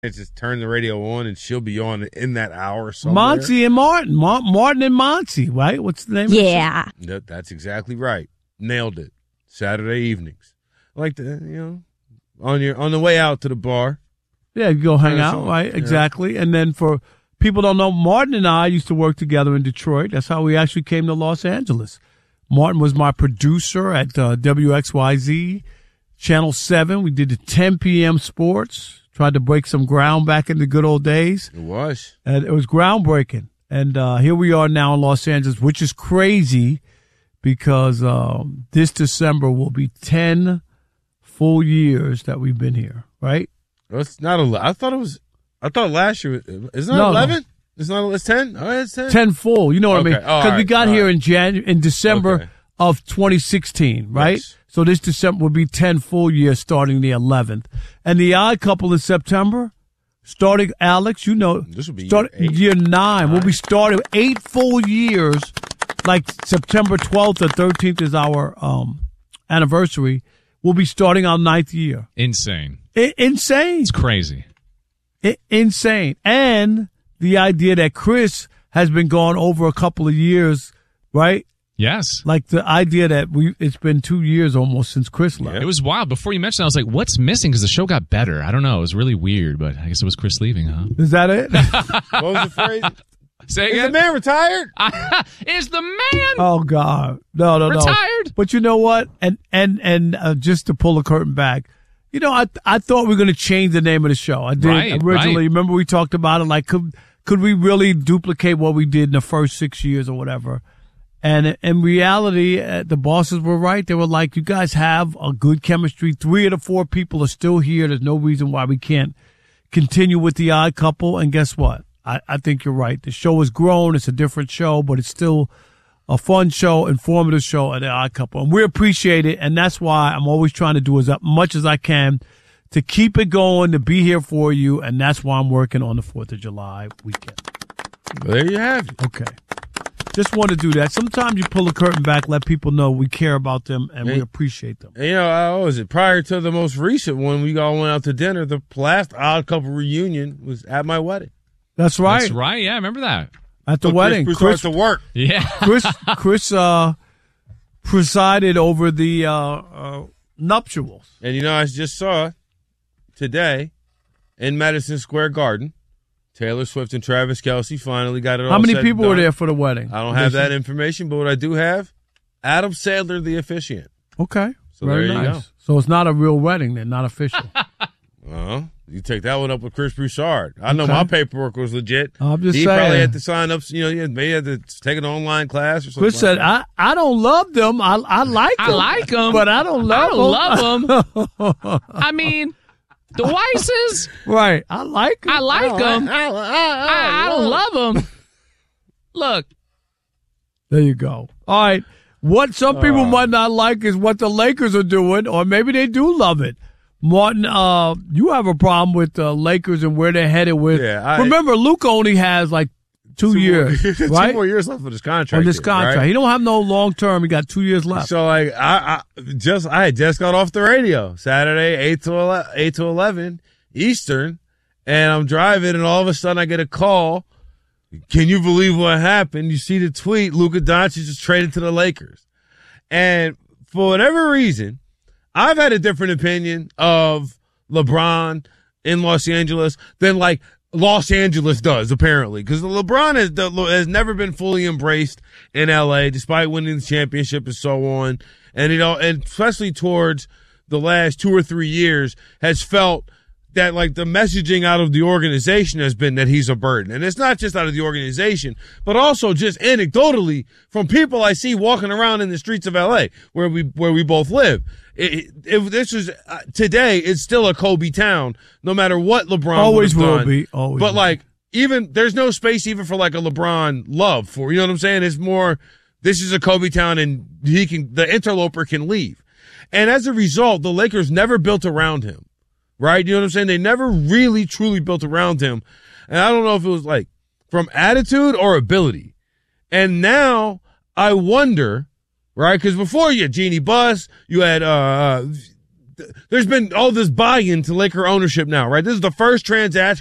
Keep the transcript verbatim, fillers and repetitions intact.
Just turn the radio on, and she'll be on in that hour somewhere. Monty and Martin. Ma- Martin and Monty, right? What's the name yeah. of it? Yeah. That's exactly right. Nailed it. Saturday evenings. I like the, you know, on your on the way out to the bar. Yeah, you go hang Turn us out, on. right? Yeah. Exactly. And then for people don't know, Martin and I used to work together in Detroit. That's how we actually came to Los Angeles. Martin was my producer at uh, W X Y Z, Channel seven. We did the ten p.m. sports. Tried to break some ground back in the good old days. It was. And it was groundbreaking. And uh, here we are now in Los Angeles, which is crazy because um, this December will be ten full years that we've been here, right? It's not a. I thought it was. I thought last year. Isn't it No, eleven? no. It's not. It's ten. Oh, it's ten. ten full. You know what Okay. I mean? Oh, all Because we right, got all here right. in Jan- in December Okay. of twenty sixteen, right? Yes. So this December will be ten full years starting the eleventh. And the odd couple in September, starting, Alex, you know, This will be start, year eight. year nine. We'll be starting eight full years, like September twelfth or thirteenth is our um, anniversary. We'll be starting our ninth year. Insane. I- insane. It's crazy. I- insane. And the idea that Chris has been gone over a couple of years, right? Yes. Like the idea that we it's been two years almost since Chris left. It was wild. Before you mentioned it, I was like, what's missing? Because the show got better. I don't know. It was really weird, but I guess it was Chris leaving, huh? Is that it? What was the phrase? Say Is the again? man retired? Is the man Oh God, no, no, no. retired? But you know what? And and and uh, just to pull the curtain back, you know, I I thought we were going to change the name of the show. I did Right, originally. right. Remember we talked about it? Like, could could we really duplicate what we did in the first six years or whatever? And in reality, uh, the bosses were right. They were like, you guys have a good chemistry. Three of the four people are still here. There's no reason why we can't continue with the odd couple. And guess what? I, I think you're right. The show has grown. It's a different show, but it's still a fun show, informative show at the odd couple. And we appreciate it. And that's why I'm always trying to do as much as I can to keep it going, to be here for you. And that's why I'm working on the fourth of July weekend. There you have it. Okay. Just want to do that. Sometimes you pull the curtain back, let people know we care about them and we Hey. appreciate them. And, you know, I was it prior to the most recent one. We all went out to dinner. The last odd couple reunion was at my wedding. That's right. That's right. Yeah, I remember that. At the So wedding. Chris Chris, Broussard to work. Yeah. Chris, Chris uh, presided over the uh, uh, nuptials. And, you know, I just saw today in Madison Square Garden, Taylor Swift and Travis Kelce finally got it all How many said people and were done. there for the wedding? I don't have that information, but what I do have, Adam Sandler, the officiant. Okay. So Very there you nice. go. So it's not a real wedding then, not official. Uh-huh. You take that one up with Chris Broussard. I know Okay. my paperwork was legit. I'm just he saying. probably had to sign up, you know, he had- maybe had to take an online class or something. Chris like said, that. I, I don't love them. I I like them. I like them. But I don't I love don't them. love them. I mean, the Weisses, Right. I like them. I like them. I, I, I, I don't love them. Look, There you go. All right. What some people might not like is what the Lakers are doing, or maybe they do love it. Martin, uh, you have a problem with the Lakers and where they're headed with. Yeah, I- Remember, Luka only has like two, Two years, more, right? Two more years left of this contract. On this here, contract. right? He don't have no long term. He got two years left. So like I, I just I had just got off the radio Saturday eight to eleven, eight to eleven Eastern, and I'm driving, and all of a sudden I get a call. Can you believe what happened? You see the tweet: Luka Doncic is traded to the Lakers, and for whatever reason, I've had a different opinion of LeBron in Los Angeles than like Los Angeles does, apparently, because LeBron has has never been fully embraced in L A, despite winning the championship and so on. And you know, and especially towards the last two or three years, has felt that like the messaging out of the organization has been that he's a burden. And it's not just out of the organization, but also just anecdotally from people I see walking around in the streets of L A where we, where we both live. It, if this is uh, today, it's still a Kobe town, no matter what LeBron Always would have will done. be. Always But will like, even there's no space even for like a LeBron love for, you know what I'm saying? It's more, this is a Kobe town and he can, the interloper can leave. And as a result, the Lakers never built around him. Right? You know what I'm saying? They never really, truly built around him. And I don't know if it was like from attitude or ability. And now I wonder, right? Because before you had Jeannie Buss, you had, uh, there's been all this buy-in to Laker ownership now, right? This is the first transaction